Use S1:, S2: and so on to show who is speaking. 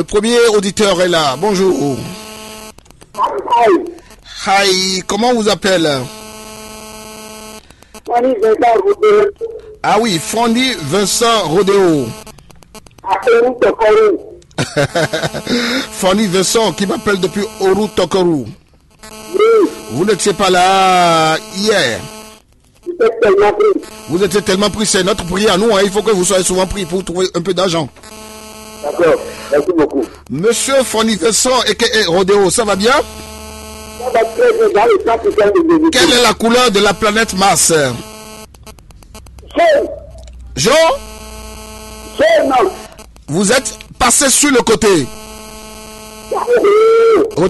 S1: Le premier auditeur est là. Bonjour. Hi, comment vous appelle? Ah oui, Fondi Vincent Rodéo. Fondi Vincent qui m'appelle depuis Oru Tokoru. Vous n'étiez pas là hier. Vous étiez tellement pris, c'est notre prière. Nous, il faut que vous soyez souvent pris pour trouver un peu d'argent.
S2: D'accord, merci beaucoup.
S1: Monsieur Fondi Vincent et Rodéo, ça va bien?
S2: Ça va très bien.
S1: Quelle est la couleur de la planète Mars? Jean? Vous êtes passé sur le côté.